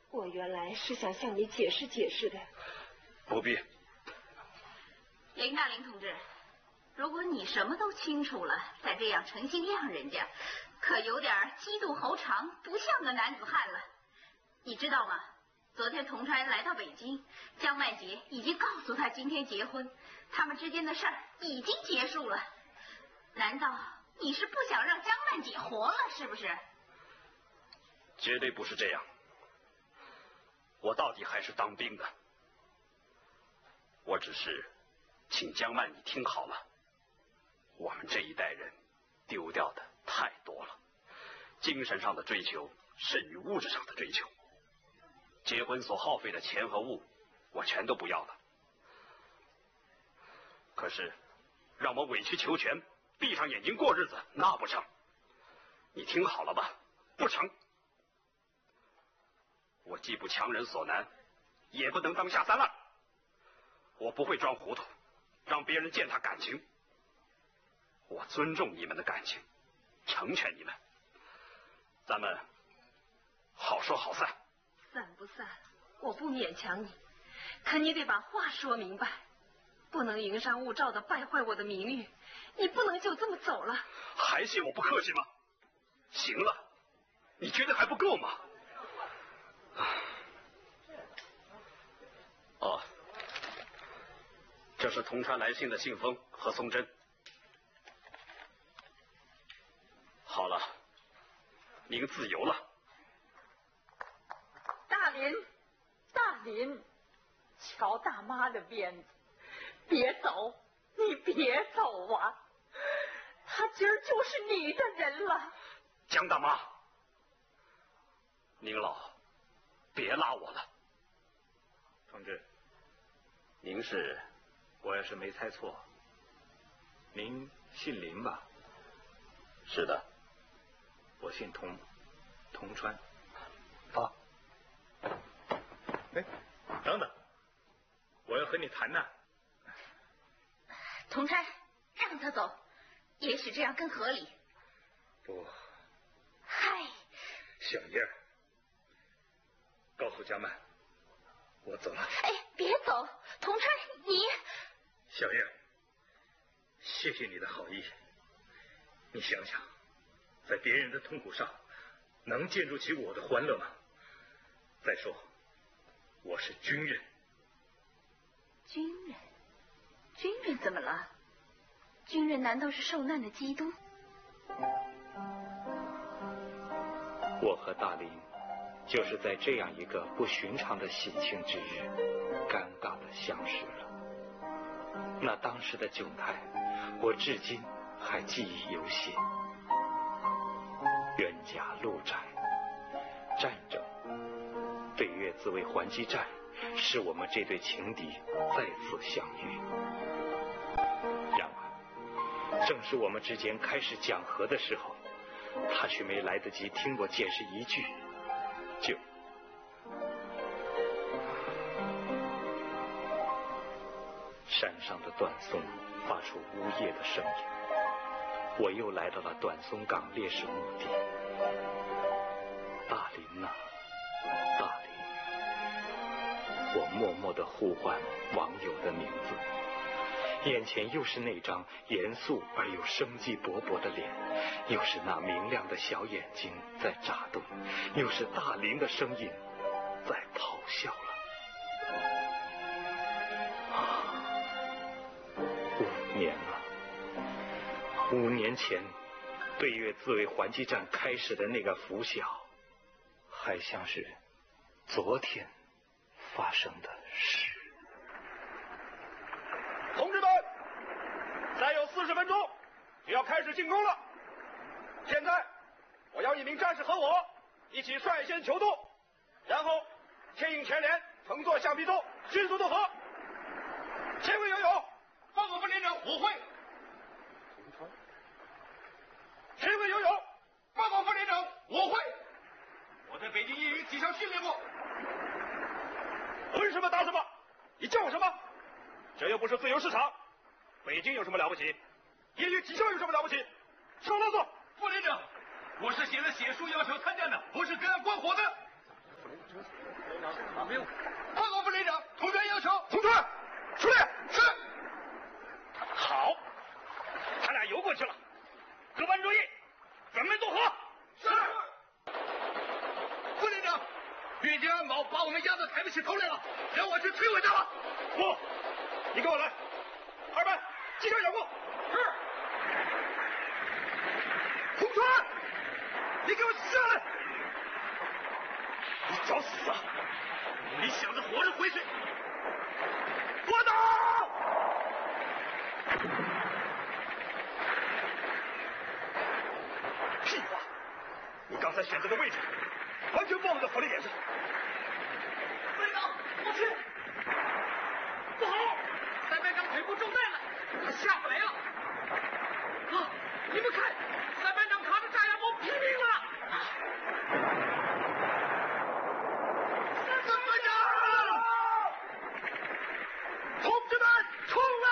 我原来是想向你解释解释的。 不必。 林大林同志，如果你什么都清楚了，再这样诚心让人家，可有点鸡肚猴肠，不像个男子汉了。你知道吗？昨天童川来到北京，江曼杰已经告诉他今天结婚，他们之间的事儿已经结束了。难道你是不想让江曼姐活了，是不是？ 绝对不是这样。我到底还是当兵的。我只是请江曼你听好了，我们这一代人丢掉的太多了，精神上的追求甚于物质上的追求。结婚所耗费的钱和物，我全都不要了。可是，让我委曲求全，闭上眼睛过日子，那不成。你听好了吧，不成。我既不强人所难，也不能当下三滥。我不会装糊涂，让别人践踏感情。我尊重你们的感情，成全你们。咱们好说好散。 散不散，我不勉强你，可你得把话说明白，不能营商误照的败坏我的名誉。你不能就这么走了。 还嫌我不客气吗？行了，你觉得还不够吗？哦，这是同川来信的信封和松针。好了，您自由了。 大林，瞧大妈的鞭子，别走，你别走啊！他今儿就是你的人了。 江大妈，您老别拉我了。 同志，您是，我要是没猜错，您姓林吧？ 是的。 我姓童，童川。 啊。 哎，等等，我要和你谈谈。 童川，让他走，也许这样更合理。 不。 嗨， 小燕，告诉江曼，我走了。 哎，别走，童川，你。 小燕，谢谢你的好意。你想想，在别人的痛苦上，能建筑起我的欢乐吗？再说，我是军人。 军人怎么了？军人难道是受难的基督？ 我和大林就是在这样一个不寻常的喜庆之日，尴尬的相识了。那当时的窘态，我至今还记忆犹新。冤家路窄，战争，北越自卫还击战，使我们这对情敌再次相遇。然而，正是我们之间开始讲和的时候，他却没来得及听我解释一句，就山上的短松发出呜咽的声音。我又来到了短松岗烈士墓地。大林呐，大林！我默默地呼唤网友的名字，眼前又是那张严肃而又生机勃勃的脸，又是那明亮的小眼睛在眨动，又是大林的声音在咆哮了。5年了，5年前北越自卫还击战开始的那个拂晓，还像是昨天发生的事。 同志们，再有40分钟就要开始进攻了。现在我要一名战士和我一起率先求渡，然后牵引全连，乘坐橡皮舟，迅速渡河。谁会游泳？报告分连长，我会。谁会游泳？报告分连长，我会。我在北京业余体校训练过。问什么答什么，你叫什么？这又不是自由市场，北京有什么了不起？业余体校有什么了不起？少啰嗦！副连长，我是写了血书要求参战的，不是跟俺过火的。 越界安保把我们压得抬不起头来了，让我去摧毁他们。不，你跟我来。二班，机枪掩护。是。洪川，你给我下来！你找死啊！你想着活着回去？我打！屁话！你刚才选择的位置，完全暴露在火力点上。队长，我去！不好，三班长腿部中弹了，他下不来了。